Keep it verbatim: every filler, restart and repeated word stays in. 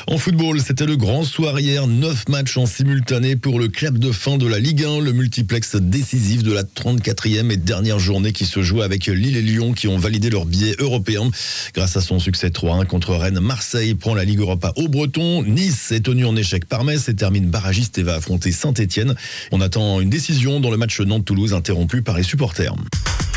En football, c'était le grand soir hier, neuf matchs en simultané pour le club de fin de la Ligue un, le multiplex décisif de la trente-quatrième et dernière journée qui se joue avec Lille et Lyon qui ont validé leur billet européen. Grâce à son succès trois un contre Rennes, Marseille prend la Ligue Europa au Breton. Nice est tenu en échec par Metz et termine barragiste et va affronter Saint-Etienne. On attend une décision dans le match Nantes-Toulouse interrompu par les supporters.